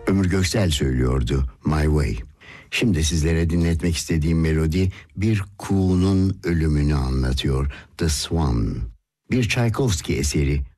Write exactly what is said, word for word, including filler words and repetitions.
Ömür Göksel söylüyordu My Way. Şimdi sizlere dinletmek istediğim melodi bir kuğunun ölümünü anlatıyor. The Swan. Bir Tchaikovsky eseri